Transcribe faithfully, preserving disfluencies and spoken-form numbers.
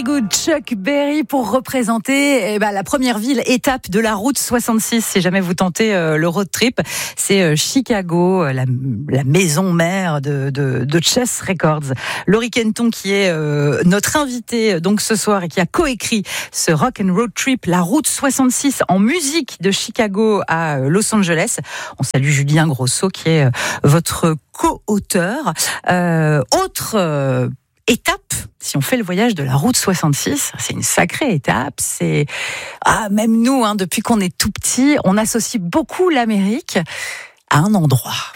Good Chuck Berry pour représenter eh ben, la première ville étape de la route soixante-six. Si jamais vous tentez euh, le road trip, c'est euh, Chicago, la, la maison mère de, de, de Chess Records. Laurie Kenton qui est euh, notre invité donc ce soir et qui a coécrit ce rock and road trip, la route soixante-six en musique de Chicago à Los Angeles. On salue Julien Grosso qui est euh, votre co-auteur. Euh, autre euh, étape, si on fait le voyage de la route soixante-six, c'est une sacrée étape. C'est ah, même nous, hein, depuis qu'on est tout petit, on associe beaucoup l'Amérique à un endroit.